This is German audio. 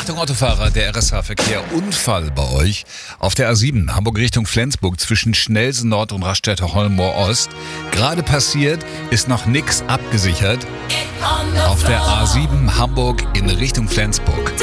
Achtung Autofahrer, der RSH-Verkehr, Unfall bei euch auf der A7 Hamburg Richtung Flensburg zwischen Schnellsen Nord und Raststätte Hollenmoor Ost. Gerade passiert, ist noch nichts abgesichert auf der A7 Hamburg in Richtung Flensburg.